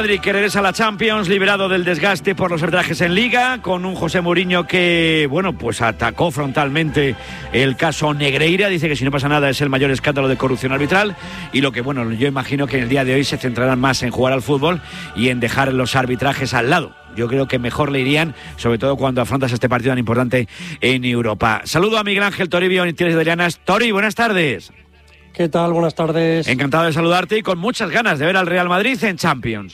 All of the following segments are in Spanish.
Madrid, que regresa a la Champions, liberado del desgaste por los arbitrajes en Liga, con un José Mourinho que, bueno, pues atacó frontalmente el caso Negreira. Dice que si no pasa nada es el mayor escándalo de corrupción arbitral. Y lo que, bueno, yo imagino que en el día de hoy se centrarán más en jugar al fútbol y en dejar los arbitrajes al lado. Yo creo que mejor le irían, sobre todo cuando afrontas este partido tan importante en Europa. Saludo a Miguel Ángel Toribio, en Tierras de Llanas. Tori, buenas tardes. ¿Qué tal? Buenas tardes. Encantado de saludarte y con muchas ganas de ver al Real Madrid en Champions.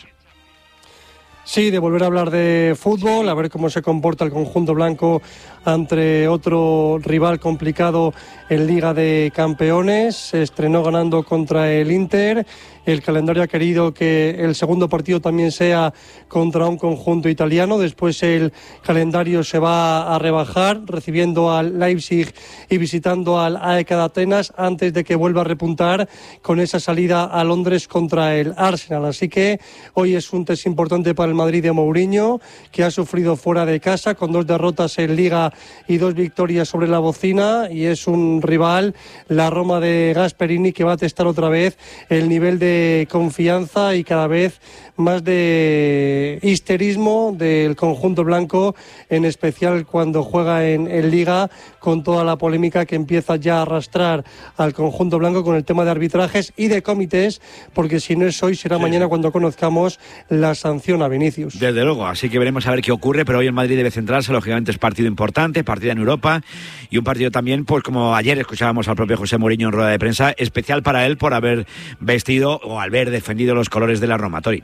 Sí, de volver a hablar de fútbol, a ver cómo se comporta el conjunto blanco ante otro rival complicado en Liga de Campeones. Se estrenó ganando contra el Inter. El calendario ha querido que el segundo partido también sea contra un conjunto italiano. Después el calendario se va a rebajar, recibiendo al Leipzig y visitando al AEK de Atenas, antes de que vuelva a repuntar con esa salida a Londres contra el Arsenal. Así que hoy es un test importante para el Madrid de Mourinho, que ha sufrido fuera de casa con 2 derrotas en Liga y 2 victorias sobre la bocina, y es un rival, la Roma de Gasperini, que va a testar otra vez el nivel de confianza y cada vez más de histerismo del conjunto blanco, en especial cuando juega en Liga, con toda la polémica que empieza ya a arrastrar al conjunto blanco con el tema de arbitrajes y de comités, porque si no es hoy será mañana cuando conozcamos la sanción a Vinicius. Desde luego, así que veremos a ver qué ocurre, pero hoy el Madrid debe centrarse, lógicamente es partido importante, partido en Europa y un partido también, pues como ayer escuchábamos al propio José Mourinho en rueda de prensa, especial para él por haber vestido o haber defendido los colores de la Roma. Tori.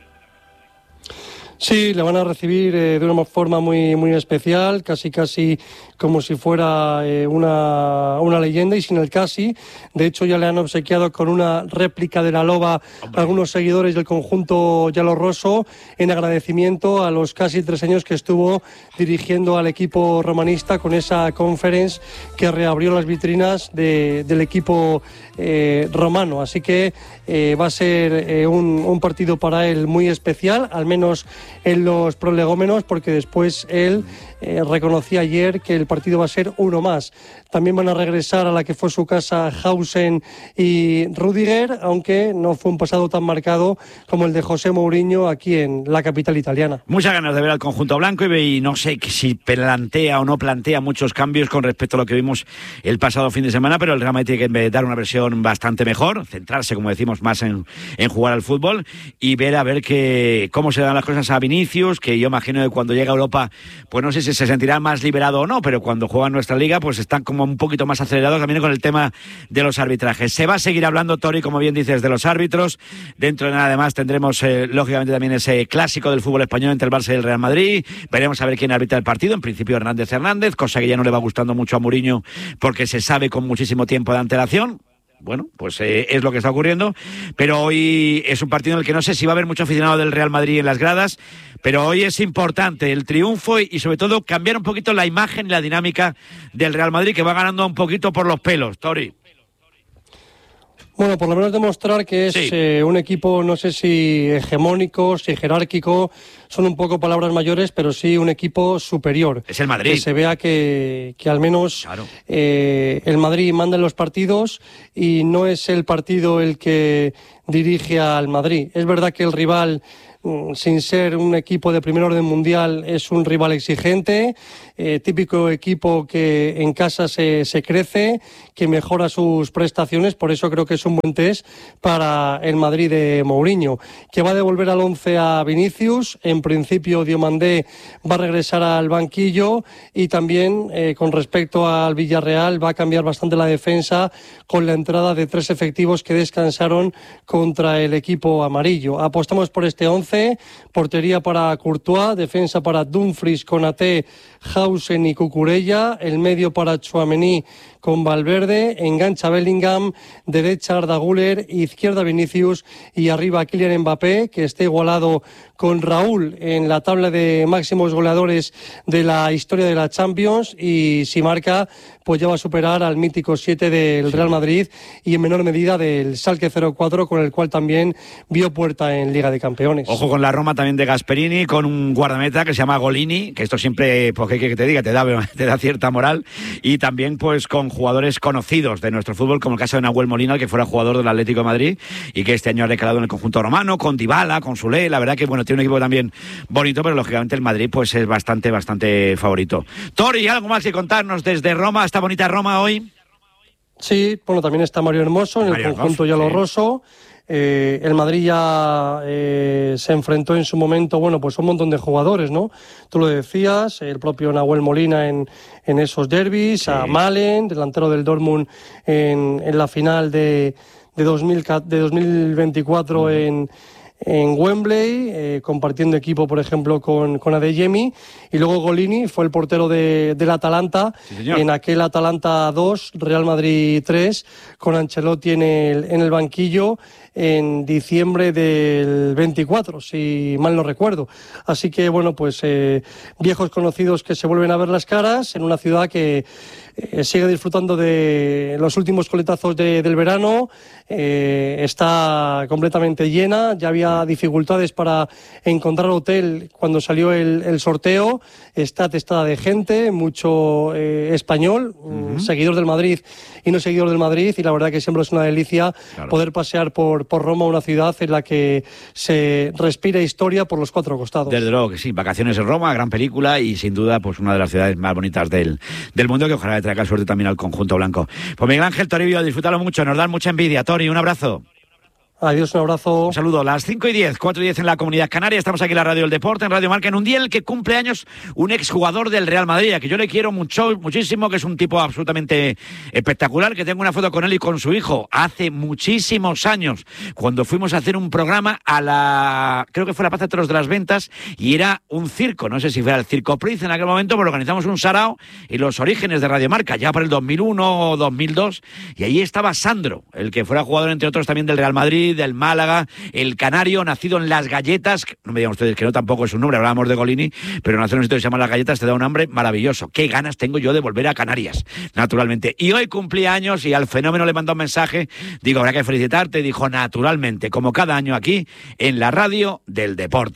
Sí, le van a recibir de una forma muy, muy especial, casi como si fuera una leyenda, y sin el casi. De hecho, ya le han obsequiado con una réplica de la loba a algunos seguidores del conjunto giallorroso, en agradecimiento a los casi 3 años que estuvo dirigiendo al equipo romanista, con esa conference que reabrió las vitrinas del equipo romano. Así que va a ser un partido para él muy especial, al menos en los prolegómenos, porque después él reconocía ayer que el partido va a ser uno más. También van a regresar a la que fue su casa Hausen y Rüdiger, aunque no fue un pasado tan marcado como el de José Mourinho aquí en la capital italiana. Muchas ganas de ver al conjunto blanco y no sé si plantea o no plantea muchos cambios con respecto a lo que vimos el pasado fin de semana, pero el Real Madrid tiene que dar una versión bastante mejor, centrarse, como decimos, más en jugar al fútbol y ver a ver cómo se dan las cosas a Vinicius, que yo imagino que cuando llega a Europa, pues no sé si se sentirá más liberado o no, pero cuando juega en nuestra liga, pues están como un poquito más acelerados también con el tema de los arbitrajes. Se va a seguir hablando, Tori, como bien dices, de los árbitros. Dentro de nada, además, tendremos lógicamente también ese clásico del fútbol español entre el Barça y el Real Madrid. Veremos a ver quién arbitra el partido. En principio, Hernández, cosa que ya no le va gustando mucho a Mourinho porque se sabe con muchísimo tiempo de antelación. Bueno, pues es lo que está ocurriendo, pero hoy es un partido en el que no sé si va a haber mucho aficionado del Real Madrid en las gradas, pero hoy es importante el triunfo y sobre todo cambiar un poquito la imagen y la dinámica del Real Madrid, que va ganando un poquito por los pelos, Tori. Bueno, por lo menos demostrar que es un equipo, no sé si hegemónico, si jerárquico, son un poco palabras mayores, pero sí un equipo superior. Es el Madrid. Que se vea que al menos el Madrid manda en los partidos y no es el partido el que dirige al Madrid. Es verdad que el rival, sin ser un equipo de primer orden mundial, es un rival exigente, típico equipo que en casa se crece, que mejora sus prestaciones. Por eso creo que es un buen test para el Madrid de Mourinho, que va a devolver al 11 a Vinicius. En principio Diomandé va a regresar al banquillo, y también con respecto al Villarreal va a cambiar bastante la defensa con la entrada de 3 efectivos que descansaron contra el equipo amarillo. Apostamos por este 11, portería para Courtois, defensa para Dumfries, Konaté, Hausen y Cucurella, el medio para Tchouaméni con Valverde, engancha Bellingham, derecha Arda Güler, izquierda Vinicius y arriba Kylian Mbappé, que está igualado con Raúl en la tabla de máximos goleadores de la historia de la Champions, y si marca, pues ya va a superar al mítico 7 del Real Madrid y en menor medida del Schalke 04, con el cual también vio puerta en Liga de Campeones. Ojo con la Roma también de Gasperini, con un guardameta que se llama Golini, que esto siempre, pues que te diga, te da cierta moral, y también pues con jugadores conocidos de nuestro fútbol, como el caso de Nahuel Molina, el que fuera jugador del Atlético de Madrid y que este año ha recalado en el conjunto romano, con Dybala, con Soulé. La verdad que, bueno, tiene un equipo también bonito, pero lógicamente el Madrid pues es bastante favorito. Tori, ¿algo más que contarnos desde Roma, esta bonita Roma hoy? Sí, bueno, también está Mario Hermoso en el conjunto Yelorroso. El Madrid ya se enfrentó en su momento, bueno, pues un montón de jugadores, ¿no? Tú lo decías, el propio Nahuel Molina en esos derbis, a Malen, delantero del Dortmund en la final de 2024 en Wembley, compartiendo equipo, por ejemplo, con Adeyemi, y luego Golini fue el portero del Atalanta, en aquel Atalanta 2, Real Madrid 3, con Ancelotti en el banquillo en diciembre del 24, si mal no recuerdo. Así que, bueno, pues viejos conocidos que se vuelven a ver las caras en una ciudad que sigue disfrutando de los últimos coletazos del verano. Está completamente llena, ya había dificultades para encontrar hotel cuando salió el sorteo, está atestada de gente, mucho español, seguidor del Madrid y no seguidor del Madrid, y la verdad que siempre es una delicia poder pasear por Roma, una ciudad en la que se respira historia por los cuatro costados. Desde luego que sí, vacaciones en Roma, gran película y sin duda pues una de las ciudades más bonitas del mundo, que ojalá le traiga suerte también al conjunto blanco. Pues Miguel Ángel Toribio, disfrútalo mucho, nos dan mucha envidia. Tori, un abrazo. Adiós, un abrazo. Un saludo. Las 5:10, 4:10 en la Comunidad Canaria. Estamos aquí en la Radio del Deporte, en Radio Marca, en un día en el que cumple años un exjugador del Real Madrid, a que yo le quiero muchísimo, que es un tipo absolutamente espectacular, que tengo una foto con él y con su hijo hace muchísimos años, cuando fuimos a hacer un programa creo que fue la Plaza de Toros de las Ventas, y era un circo, no sé si fue el Circo Priz en aquel momento, pero organizamos un sarao y los orígenes de Radio Marca, ya por el 2001 o 2002, y ahí estaba Sandro, el que fuera jugador, entre otros, también del Real Madrid, del Málaga, el canario, nacido en Las Galletas, no me digan ustedes que no, tampoco es un nombre, hablábamos de Golini, pero nació en un sitio que se llama Las Galletas, te da un hambre maravilloso. Qué ganas tengo yo de volver a Canarias, naturalmente. Y hoy cumplía años y al Fenómeno le mandó un mensaje, digo, habrá que felicitarte, dijo, naturalmente, como cada año aquí, en la Radio del Deporte.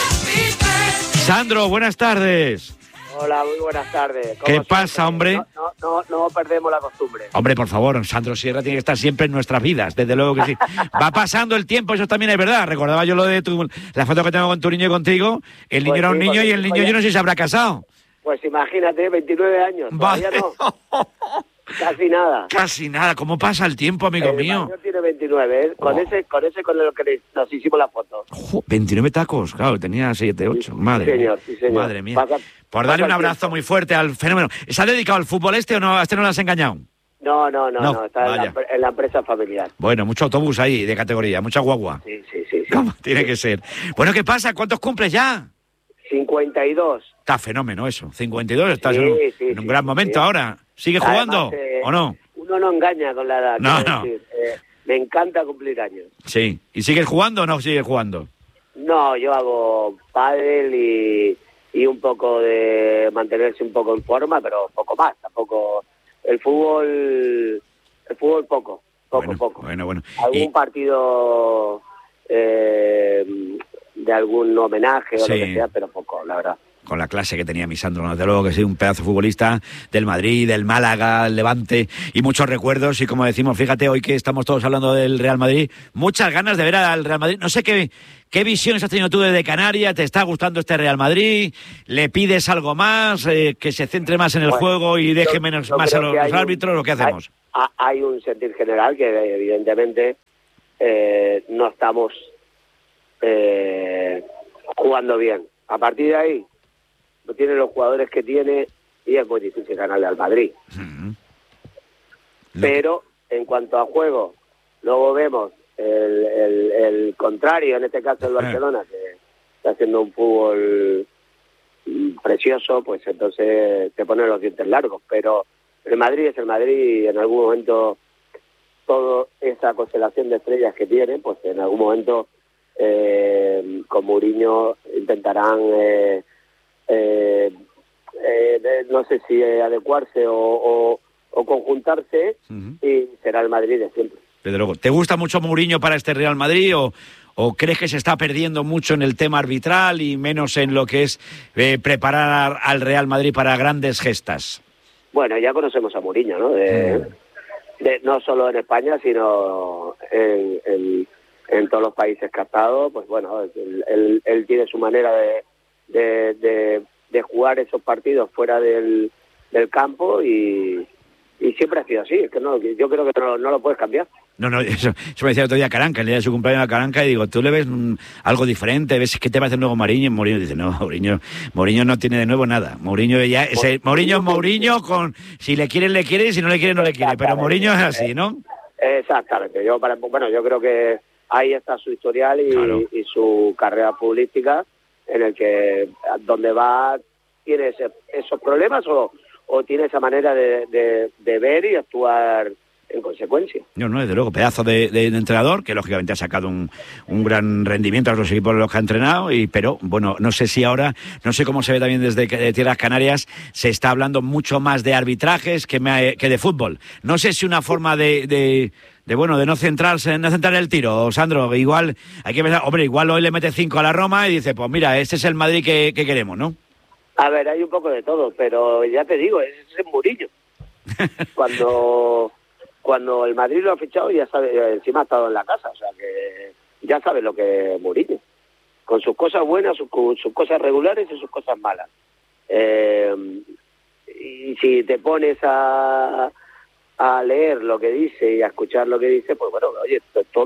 Sandro, buenas tardes. Hola, muy buenas tardes. ¿Qué pasa, hombre? No perdemos la costumbre. Hombre, por favor, Sandro Sierra tiene que estar siempre en nuestras vidas, desde luego que sí. Va pasando el tiempo, eso también es verdad. Recordaba yo lo de la foto que tengo con tu niño y contigo. El niño era un niño y el niño yo no sé si se habrá casado. Pues imagínate, 29 años, todavía no. Casi nada. Casi nada. ¿Cómo pasa el tiempo, amigo mío? El mayor tiene 29, ¿eh? Con ese con el que nos hicimos la foto. 29 tacos, claro, tenía 7, 8. Sí, madre señor, mía. sí, señor. Madre mía. Por darle un abrazo muy fuerte al Fenómeno. ¿Se ha dedicado al fútbol o no? ¿A este no lo has engañado? No, está en la empresa familiar. Bueno, mucho autobús ahí de categoría, mucha guagua. Sí. ¿Cómo? Tiene que ser. Bueno, ¿qué pasa? ¿Cuántos cumples ya? 52. Está fenómeno eso. 52, estás en un gran momento ahora. ¿Sigue jugando o no? Uno no engaña con la edad. No. Me encanta cumplir años. Sí. ¿Y sigues jugando o no sigues jugando? No, yo hago pádel y un poco de mantenerse un poco en forma, pero poco más. Tampoco el fútbol poco. Bueno. Algún partido de algún homenaje o lo que sea, pero poco, la verdad. Con la clase que tenía mi Sandro, desde luego que sí, un pedazo de futbolista del Madrid, del Málaga, del Levante, y muchos recuerdos, y como decimos, fíjate, hoy que estamos todos hablando del Real Madrid, muchas ganas de ver al Real Madrid. No sé qué visiones has tenido tú desde Canarias, ¿te está gustando este Real Madrid? ¿Le pides algo más, que se centre más en el juego y deje menos más a los árbitros, o qué hacemos? Hay un sentir general que evidentemente no estamos jugando bien. A partir de ahí, no tiene los jugadores que tiene y es muy difícil ganarle al Madrid. Pero en cuanto a juego, luego vemos el contrario, en este caso el Barcelona, que está haciendo un fútbol precioso, pues entonces te ponen los dientes largos. Pero el Madrid es el Madrid y en algún momento toda esa constelación de estrellas que tiene, pues en algún momento con Mourinho intentarán no sé si adecuarse o conjuntarse, y será el Madrid de siempre. Desde luego. ¿Te gusta mucho Mourinho para este Real Madrid o crees que se está perdiendo mucho en el tema arbitral y menos en lo que es preparar al Real Madrid para grandes gestas? Bueno, ya conocemos a Mourinho, ¿no? No solo en España, sino en todos los países que ha estado. Pues bueno, él tiene su manera de jugar esos partidos fuera del campo y siempre ha sido así. Es que no, yo creo que no lo puedes cambiar. No, eso me decía el otro día Caranca, el día de su cumpleaños a Caranca, y digo, ¿tú le ves algo diferente? ¿Ves qué te va a hacer nuevo Mourinho? Mourinho dice, no, Mourinho no tiene de nuevo nada. Mourinho Mourinho es Mourinho, con si le quiere, y si no le quiere, no le quiere. Pero Mourinho es así, ¿no? Exactamente. Yo creo que ahí está su historial y su carrera futbolística, en el que donde va tiene esos problemas o tiene esa manera de ver y actuar en consecuencia. No, desde luego, pedazo de entrenador, que lógicamente ha sacado un gran rendimiento a los equipos en los que ha entrenado, pero bueno, no sé si ahora, no sé cómo se ve también desde Tierras Canarias, se está hablando mucho más de arbitrajes que de fútbol. No sé si una forma de no centrarse, no centrar el tiro, Sandro. Igual hay que pensar, hombre, igual hoy le mete 5 a la Roma y dice, pues mira, este es el Madrid que queremos, ¿no? A ver, hay un poco de todo, pero ya te digo, ese es Mourinho. Cuando el Madrid lo ha fichado, ya sabe, encima ha estado en la casa, o sea que ya sabe lo que es Mourinho, con sus cosas buenas, sus cosas regulares y sus cosas malas. Y si te pones a leer lo que dice y a escuchar lo que dice, pues bueno, oye,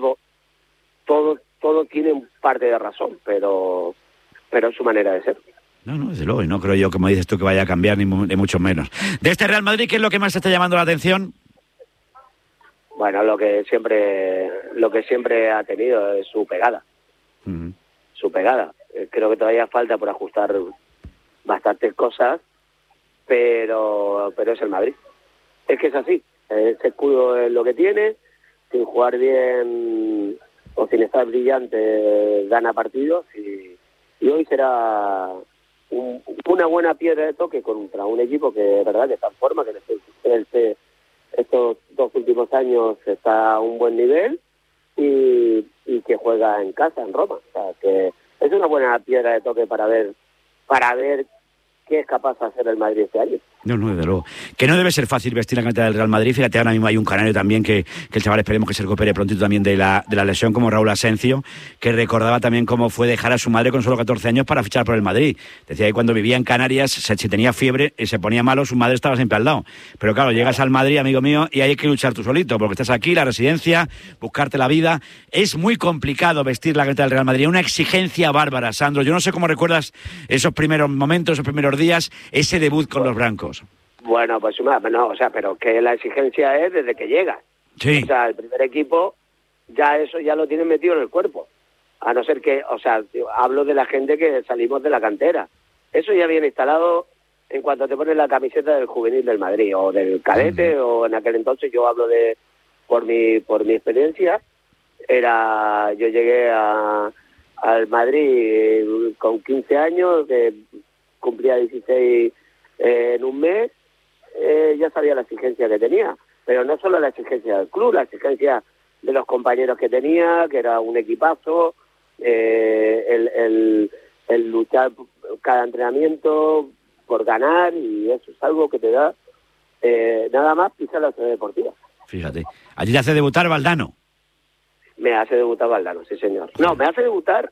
todo tiene un parte de razón, pero es su manera de ser. No, desde luego, y no creo yo, como dices tú, que vaya a cambiar, ni mucho menos. De este Real Madrid, ¿qué es lo que más te está llamando la atención? Bueno, lo que siempre ha tenido es su pegada. Uh-huh. Su pegada. Creo que todavía falta por ajustar bastantes cosas, pero es el Madrid. Es que es así. Ese escudo es lo que tiene. Sin jugar bien o sin estar brillante, gana partidos y hoy será una buena piedra de toque contra un equipo que de verdad que está en forma, que estos 2 últimos años está a un buen nivel y que juega en casa, en Roma. O sea, que es una buena piedra de toque para ver qué es capaz de hacer el Madrid este año. No, desde luego. Que no debe ser fácil vestir la camiseta del Real Madrid. Fíjate, ahora mismo hay un canario también que el chaval esperemos que se recupere prontito también de la lesión, como Raúl Asencio, que recordaba también cómo fue dejar a su madre con solo 14 años para fichar por el Madrid. Decía que cuando vivía en Canarias, si tenía fiebre y se ponía malo, su madre estaba siempre al lado. Pero claro, llegas al Madrid, amigo mío, y hay que luchar tú solito, porque estás aquí, la residencia, buscarte la vida. Es muy complicado vestir la camiseta del Real Madrid, una exigencia bárbara, Sandro. Yo no sé cómo recuerdas esos primeros momentos, esos primeros días, ese debut con los blancos. Bueno, pues no, o sea, pero que la exigencia es desde que llegas. Sí. O sea, el primer equipo eso ya lo tienen metido en el cuerpo. A no ser que, o sea, hablo de la gente que salimos de la cantera. Eso ya viene instalado en cuanto te pones la camiseta del juvenil del Madrid o del cadete, o en aquel entonces yo hablo por mi experiencia. Yo llegué al Madrid con 15 años, cumplía 16 en un mes. Ya sabía la exigencia que tenía, pero no solo la exigencia del club, la exigencia de los compañeros que tenía, que era un equipazo, el luchar cada entrenamiento por ganar, y eso es algo que te da nada más pisar la ciudad deportiva. Fíjate, allí te hace debutar Valdano. Me hace debutar Valdano, sí señor. No, me hace debutar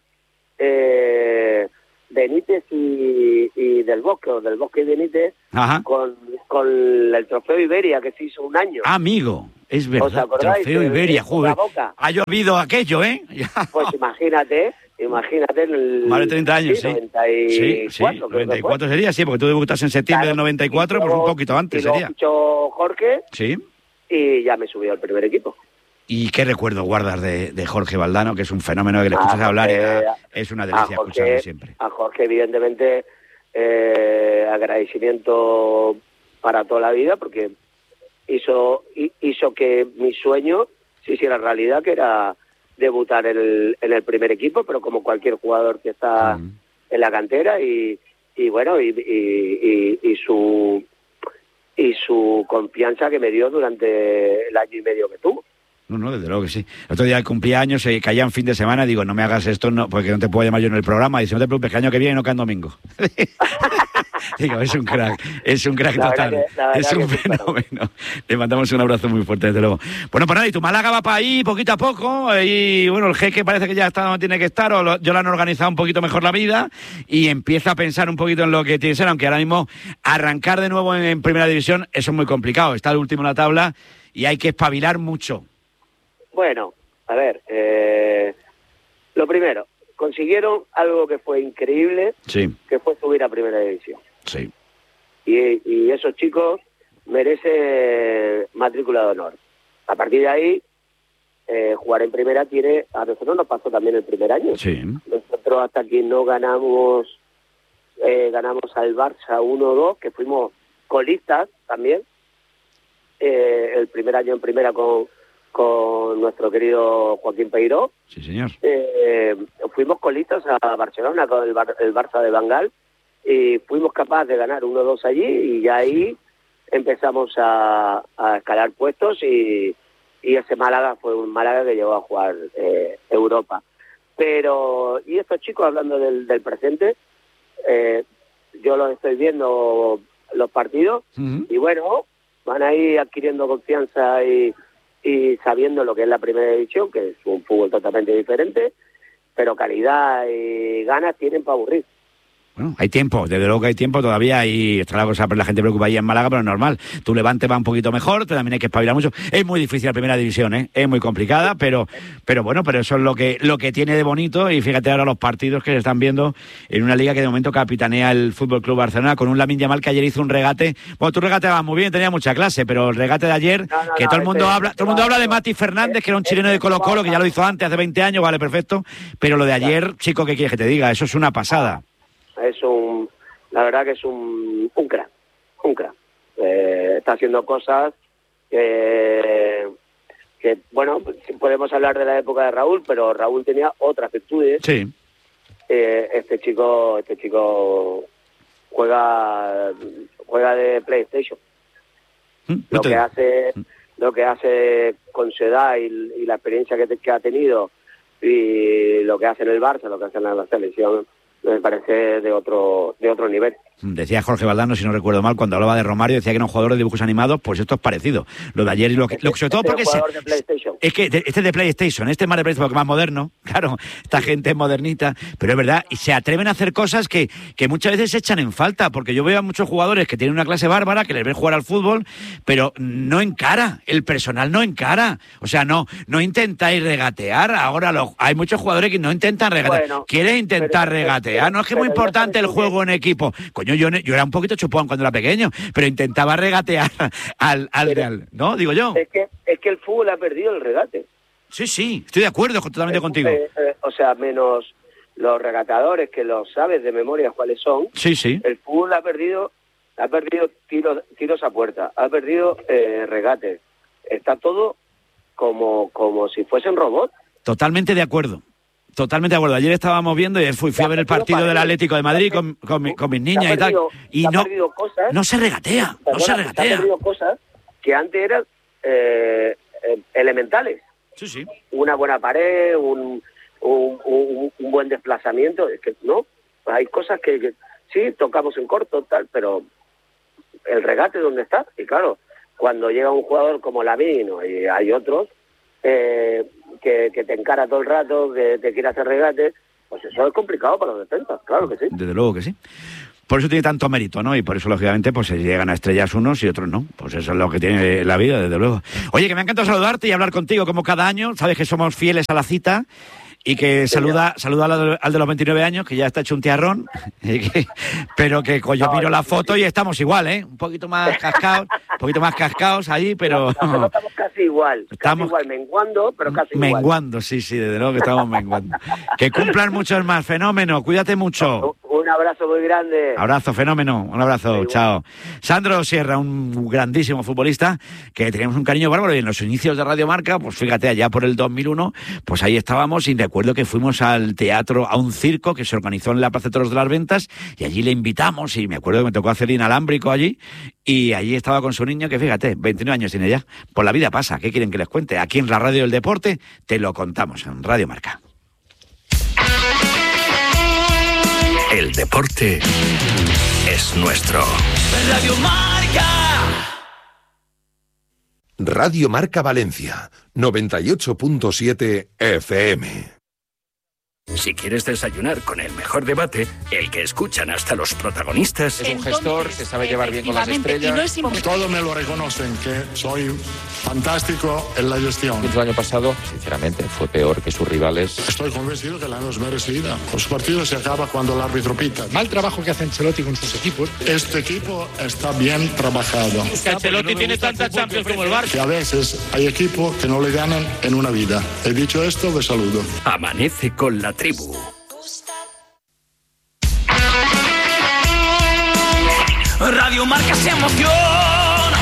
Benítez y Del Bosque y Benítez. Ajá. con el trofeo Iberia que se hizo un año. Amigo, es verdad, trofeo Iberia, joder. Ha llovido aquello, ¿eh? Pues imagínate más de 30 años, sí. 94, 94 sería, sí, porque tú debutas en septiembre del 94, pues un poquito antes sería. Fichó Jorge, sí, y ya me subió al primer equipo. ¿Y qué recuerdo guardas de Jorge Valdano, que es un fenómeno que le escuchas hablar y es una delicia escucharlo siempre? A Jorge, evidentemente, agradecimiento para toda la vida, porque hizo que mi sueño se hiciera realidad, que era debutar en el primer equipo, pero como cualquier jugador que está en la cantera, y bueno, y su confianza que me dio durante el año y medio que tuvo. No, desde luego que sí. El otro día cumplía años, caía en fin de semana, digo, no me hagas esto, no, porque no te puedo llamar yo en el programa. Dice, no te preocupes, que el año que viene no cae en domingo. Digo, es un crack total. Es un fenómeno. Le mandamos un abrazo muy fuerte, desde luego. Bueno, pues nada, y tu Málaga va para ahí poquito a poco, y bueno, el jeque parece que ya está donde tiene que estar, yo lo han organizado un poquito mejor la vida, y empieza a pensar un poquito en lo que tiene que ser, aunque ahora mismo arrancar de nuevo en primera división, eso es muy complicado. Está el último en la tabla y hay que espabilar mucho. Bueno, a ver, lo primero, consiguieron algo que fue increíble, sí, que fue subir a primera división. Sí. Y esos chicos merecen matrícula de honor. A partir de ahí, jugar en primera a nosotros nos pasó también el primer año. Sí. Nosotros hasta que no ganamos al Barça 1-2, que fuimos colistas también, el primer año en primera con nuestro querido Joaquín Peiró. Sí, señor. Fuimos colistas a Barcelona con el Barça de Van Gaal, y fuimos capaces de ganar 1-2 allí, y ya ahí empezamos a escalar puestos, y ese Málaga fue un Málaga que llegó a jugar Europa. Pero, y estos chicos, hablando del presente, yo los estoy viendo los partidos, y bueno, van a ir adquiriendo confianza y sabiendo lo que es la primera división, que es un fútbol totalmente diferente, pero calidad y ganas tienen para aburrir. Bueno, hay tiempo, desde luego que hay tiempo todavía, y está la cosa, la gente preocupa ahí en Málaga, pero es normal. Tu Levante va un poquito mejor, pero también hay que espabilar mucho. Es muy difícil la primera división, es muy complicada, pero bueno, pero eso es lo que tiene de bonito. Y fíjate ahora los partidos que se están viendo en una liga que de momento capitanea el Fútbol Club Barcelona, con un Lamine Yamal que ayer hizo un regate. Bueno, tu regate va muy bien, tenía mucha clase, pero el regate de ayer, todo el mundo habla de Mati Fernández, que era un chileno de Colo-Colo, que ya lo hizo antes, hace 20 años, vale, perfecto, pero lo de ayer, chico, ¿qué quieres que te diga? Eso es una pasada. La verdad que es un crack. Está haciendo cosas que bueno, podemos hablar de la época de Raúl, pero Raúl tenía otras virtudes. Sí. Este chico juega de PlayStation. Lo que hace con su edad y la experiencia que ha tenido, y lo que hace en el Barça, lo que hace en la selección, me parece de otro nivel. Decía Jorge Valdano, si no recuerdo mal, cuando hablaba de Romario, decía que era un jugador de dibujos animados, pues esto es parecido. Lo de ayer y sobre todo porque es que este es de PlayStation, este es más de PlayStation, porque más moderno, claro, esta gente es modernita, pero es verdad, y se atreven a hacer cosas que muchas veces se echan en falta, porque yo veo a muchos jugadores que tienen una clase bárbara, que les ven jugar al fútbol, pero no encara, el personal no encara, o sea, no intentáis regatear. Ahora hay muchos jugadores que no intentan regatear, quieren intentar regatear, no es que es muy importante el juego en equipo. Coño, yo era un poquito chupón cuando era pequeño, pero intentaba regatear al Real, ¿no? Digo yo. Es que el fútbol ha perdido el regate. Sí, estoy de acuerdo totalmente contigo. O sea, menos los regateadores, que lo sabes de memoria cuáles son. Sí. El fútbol ha perdido tiros a puerta, ha perdido regates. Está todo como si fuesen robots. Totalmente de acuerdo. Ayer estábamos viendo, y fui a ver el partido del Atlético de Madrid con mis niñas y tal, y no se regatea. Se ha perdido cosas que antes eran elementales. Sí. Una buena pared, un buen desplazamiento. Es que no, hay cosas que sí tocamos en corto, tal, pero el regate, ¿dónde está? Y claro, cuando llega un jugador como Lamine, y hay otros que te encara todo el rato, que te quiere hacer regate, pues eso es complicado para los defensas, claro que sí. Desde luego que sí. Por eso tiene tanto mérito, ¿no? Y por eso, lógicamente, pues se llegan a estrellas unos y otros no. Pues eso es lo que tiene la vida, desde luego. Oye, que me ha encantado saludarte y hablar contigo como cada año. Sabes que somos fieles a la cita. Y que saluda al de los 29 años, que ya está hecho un tiarrón, pero que yo miro la foto y estamos igual, ¿eh? Un poquito más cascados ahí, pero... No, estamos casi igual, menguando, pero casi igual. Menguando, sí, desde luego que estamos menguando. Que cumplan muchos más, Fenómeno, cuídate mucho. Un abrazo muy grande. Abrazo, Fenómeno, un abrazo, chao. Sandro Sierra, un grandísimo futbolista, que teníamos un cariño bárbaro, y en los inicios de Radio Marca, pues fíjate, allá por el 2001, pues ahí estábamos, y recuerdo que fuimos al teatro, a un circo que se organizó en la Plaza de Toros de las Ventas, y allí le invitamos, y me acuerdo que me tocó hacer inalámbrico allí, y allí estaba con su niño, que fíjate, 29 años tiene ya. Por la vida pasa, ¿qué quieren que les cuente? Aquí en la Radio del Deporte te lo contamos, en Radio Marca. El El deporte es nuestro. Radio Marca. Radio Marca Valencia, 98.7 FM. Si quieres desayunar con el mejor debate, el que escuchan hasta los protagonistas. Es un gestor que sabe llevar bien con las estrellas. Todos me lo reconocen, que soy fantástico en la gestión. El año pasado, sinceramente, fue peor que sus rivales. Estoy convencido que la no es merecida. Los partidos se acaban cuando el árbitro pita. Mal trabajo que hace Ancelotti con sus equipos. Este equipo está bien trabajado. Que Ancelotti tiene tantas Champions como el Barça. Que a veces hay equipos que no le ganan en una vida. He dicho esto, les saludo. Amanece con la tribu. Radio Marca se emociona.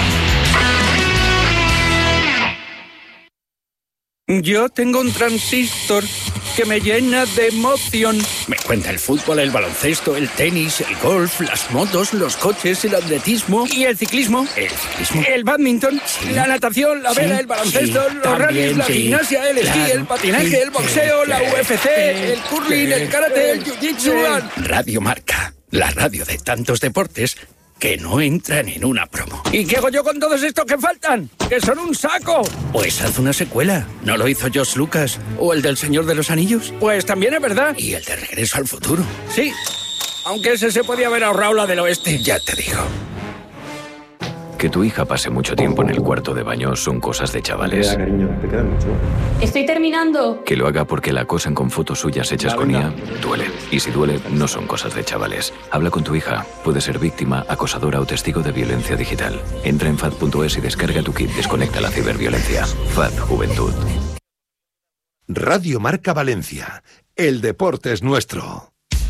Yo tengo un transistor que me llena de emoción. Me cuenta el fútbol, el baloncesto, el tenis, el golf, las motos, los coches, el atletismo y el ciclismo. El ciclismo. El badminton, la natación, la vela, el baloncesto, los rallies, la gimnasia, el esquí, el patinaje, el boxeo, la UFC, el curling, el karate, el jiu-jitsu. Radio Marca, la radio de tantos deportes que no entran en una promo. ¿Y qué hago yo con todos estos que faltan? ¡Que son un saco! Pues haz una secuela. ¿No lo hizo George Lucas? ¿O el del Señor de los Anillos? Pues también es verdad. ¿Y el de Regreso al Futuro? Sí. Aunque ese se podía haber ahorrado la del oeste. Ya te digo. Que tu hija pase mucho tiempo en el cuarto de baño son cosas de chavales. Estoy terminando. Que lo haga porque la acosan con fotos suyas hechas con IA, duele. Y si duele, no son cosas de chavales. Habla con tu hija. Puede ser víctima, acosadora o testigo de violencia digital. Entra en FAD.es y descarga tu kit Desconecta la ciberviolencia. FAD Juventud. Radio Marca Valencia. El deporte es nuestro.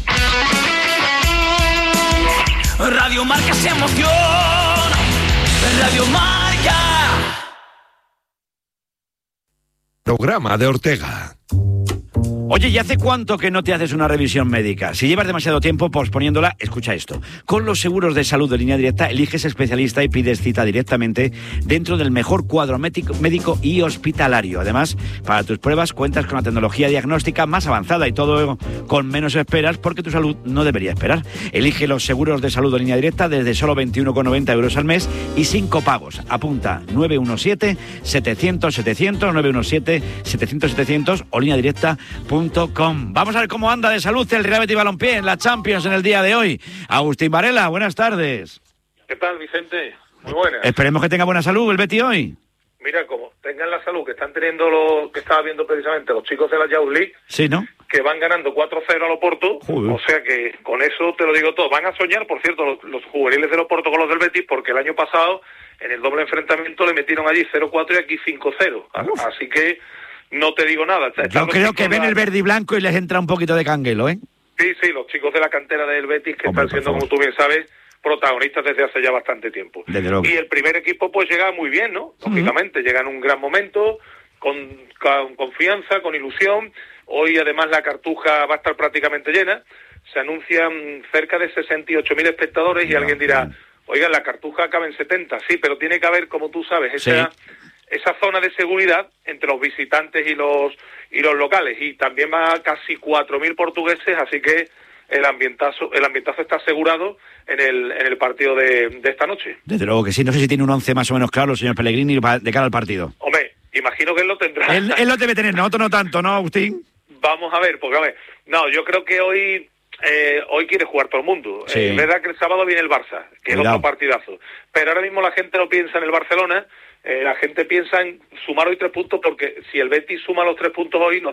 Radio Marca se emociona. Radio Marca. Programa de Ortega. Oye, ¿y hace cuánto que no te haces una revisión médica? Si llevas demasiado tiempo posponiéndola, escucha esto. Con los seguros de salud de Línea Directa, eliges especialista y pides cita directamente dentro del mejor cuadro médico y hospitalario. Además, para tus pruebas cuentas con la tecnología diagnóstica más avanzada y todo con menos esperas porque tu salud no debería esperar. Elige los seguros de salud de Línea Directa desde solo 21,90 euros al mes y sin copagos. Apunta 917-700-700, 917-700-700 o lineadirecta.com. Vamos a ver cómo anda de salud el Real Betis Balompié en la Champions en el día de hoy. Agustín Varela, buenas tardes. ¿Qué tal, Vicente? Muy buenas. Esperemos que tenga buena salud el Betis hoy. Mira, como tengan la salud que están teniendo lo que estaba viendo precisamente los chicos de la Youth League, sí, ¿no? Que van ganando 4-0 al Oporto. Joder. O sea que con eso te lo digo todo. Van a soñar, por cierto, los juveniles del Oporto con los del Betis, porque el año pasado en el doble enfrentamiento le metieron allí 0-4 y aquí 5-0. Así que no te digo nada. Yo creo que ven el verde y blanco y les entra un poquito de canguelo, ¿eh? Sí, los chicos de la cantera del Betis que están siendo, como tú bien sabes, protagonistas desde hace ya bastante tiempo. Y el primer equipo pues llega muy bien, ¿no? Lógicamente, llega en un gran momento, con confianza, con ilusión. Hoy además la Cartuja va a estar prácticamente llena. Se anuncian cerca de 68.000 espectadores y alguien dirá, oiga, la Cartuja acaba en 70. Sí, pero tiene que haber, como tú sabes, esa zona de seguridad entre los visitantes y los locales. Y también va casi 4.000 portugueses, así que el ambientazo está asegurado en el partido de esta noche. Desde luego que sí. No sé si tiene un 11 más o menos claro el señor Pellegrini de cara al partido. Hombre, imagino que él lo tendrá. Él lo debe tener, nosotros no tanto, ¿no, Agustín? Vamos a ver, porque no, yo creo que hoy quiere jugar todo el mundo. Sí. Es verdad que el sábado viene el Barça, que es otro partidazo. Pero ahora mismo la gente no piensa en el Barcelona, la gente piensa en sumar hoy 3 puntos, porque si el Betis suma los 3 puntos hoy, no